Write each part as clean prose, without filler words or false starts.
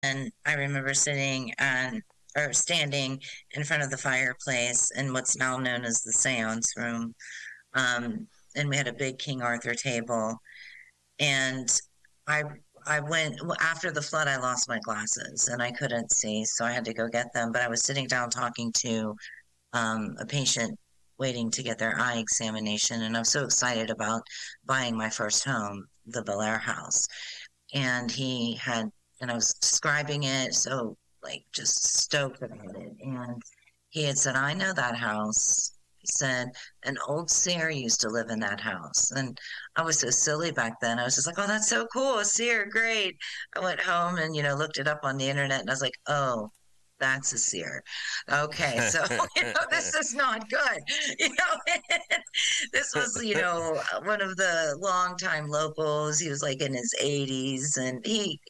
And I remember sitting or standing in front of the fireplace in what's now known as the seance room. And we had a big King Arthur table. And I I went after the flood. I lost my glasses and I couldn't see, so I had to go get them. But I was sitting down talking to a patient waiting to get their eye examination, and I'm so excited about buying my first home, the Bel Air house. And he had, and I was describing it, so like just stoked about it. And he had said, I know that house. He said, an old seer used to live in that house. And I was so silly back then. I was just like, oh, that's so cool. A seer, great. I went home and, looked it up on the internet and I was like, oh, that's a seer. Okay, so this is not good. You know, this was one of the longtime locals. He was like in his 80s, and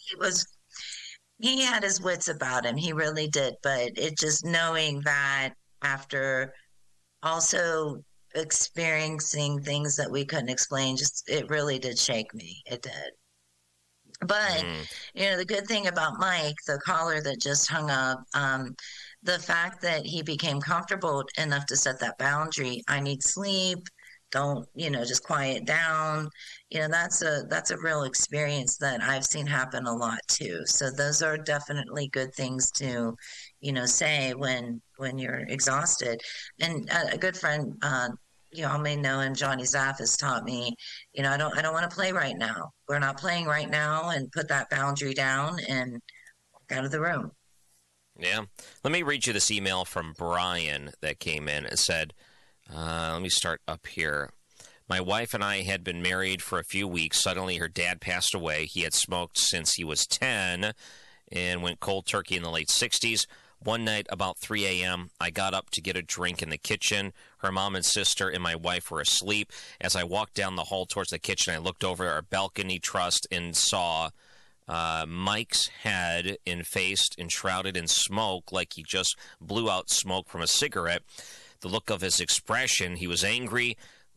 he had his wits about him. He really did. But it just knowing that after also experiencing things that we couldn't explain, just it really did shake me. It did. But Mm, the good thing about Mike, the caller that just hung up, the fact that he became comfortable enough to set that boundary. I need sleep. Don't, just quiet down. That's a real experience that I've seen happen a lot too. So those are definitely good things to, say when you're exhausted. And a good friend, you all may know him, Johnny Zaff, has taught me, I don't want to play right now. We're not playing right now, and put that boundary down and walk out of the room. yeah. Let me read you this email from Brian that came in. It said, let me start up here. My wife and I had been married for a few weeks. Suddenly, her dad passed away. He had smoked since he was 10 and went cold turkey in the late 60s. One night, about 3 a.m., I got up to get a drink in the kitchen. Her mom and sister and my wife were asleep. As I walked down the hall towards the kitchen, I looked over our balcony truss and saw Mike's head enfaced and shrouded in smoke like he just blew out smoke from a cigarette. The look of his expression, he was angry.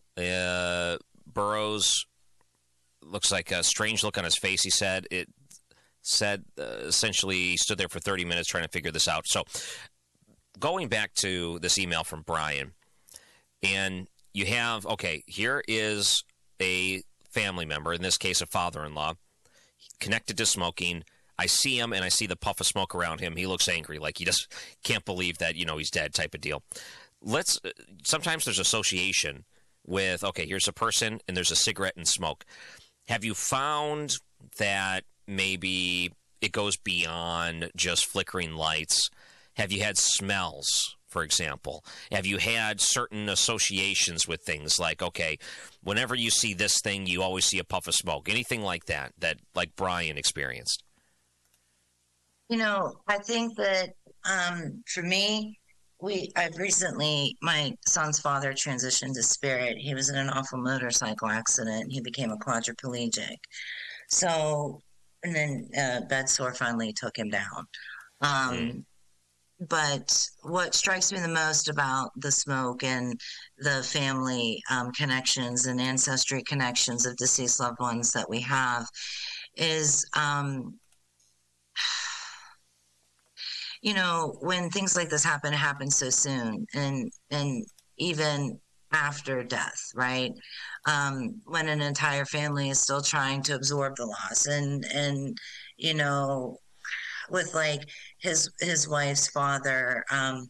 Burroughs looks like a strange look on his face, he said. It said essentially he stood there for 30 minutes trying to figure this out. So going back to this email from Brian, and you have, okay, here is a family member, in this case a father-in-law, connected to smoking. I see him and I see the puff of smoke around him. He looks angry, like he just can't believe that, he's dead type of deal. Sometimes there's association with, okay, here's a person and there's a cigarette and smoke. Have you found that maybe it goes beyond just flickering lights? Have you had smells, for example? Have you had certain associations with things like, okay, whenever you see this thing, you always see a puff of smoke? Anything like that like Brian experienced? I think that for me, I've recently, my son's father transitioned to spirit. He was in an awful motorcycle accident. He became a quadriplegic. So, and then bed sore finally took him down. Mm. Um, but what strikes me the most about the smoke and the family connections and ancestry connections of deceased loved ones that we have is, when things like this happen, it happens so soon, and even after death, right? When an entire family is still trying to absorb the loss, and you know, with like his wife's father,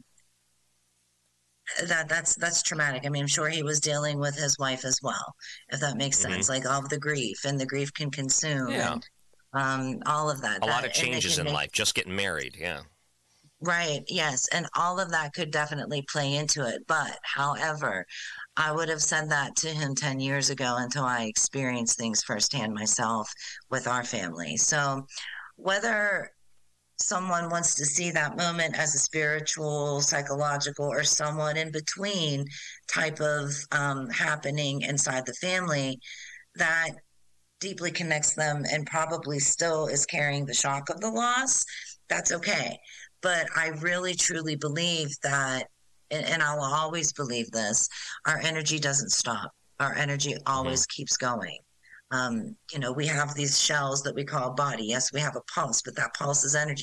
that's traumatic. I mean, I'm sure he was dealing with his wife as well, if that makes Mm-hmm. sense. Like all of the grief, and the grief can consume, Yeah. and all of that. A lot of And they changes can in make life, just getting married. Yeah. right, yes, and all of that could definitely play into it. But however, I would have said that to him 10 years ago until I experienced things firsthand myself with our family. So whether someone wants to see that moment as a spiritual, psychological, or someone in between type of happening inside the family, that deeply connects them and probably still is carrying the shock of the loss, that's okay. But I really truly believe that, and I will always believe this, our energy doesn't stop. Our energy Mm-hmm. always keeps going. We have these shells that we call body. Yes, we have a pulse, but that pulse is energy.